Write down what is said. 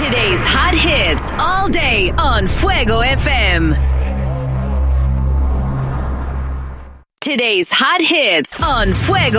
Today's hot hits all day on Fuego FM. Today's hot hits on Fuego